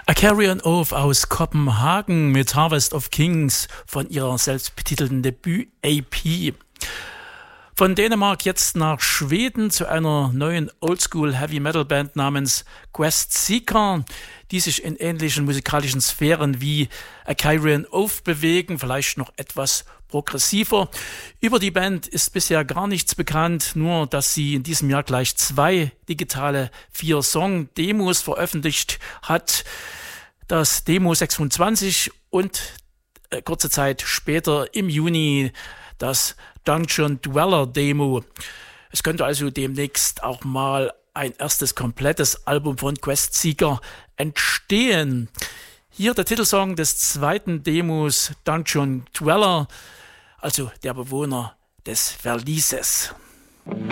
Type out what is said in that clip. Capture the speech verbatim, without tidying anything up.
A Carrion Oath aus Kopenhagen mit Harvest of Kings von ihrer selbstbetitelten Debüt-A P. Von Dänemark jetzt nach Schweden zu einer neuen Oldschool-Heavy-Metal-Band namens Quest Seeker, die sich in ähnlichen musikalischen Sphären wie A Carrion Oath bewegen, vielleicht noch etwas progressiver. Über die Band ist bisher gar nichts bekannt, nur dass sie in diesem Jahr gleich zwei digitale vier-Song-Demos veröffentlicht hat. Das Demo sechsundzwanzig und äh, kurze Zeit später im Juni das Dungeon Dweller Demo. Es könnte also demnächst auch mal ein erstes komplettes Album von Quest Seeker entstehen. Hier der Titelsong des zweiten Demos, Dungeon Dweller, also der Bewohner des Verlieses.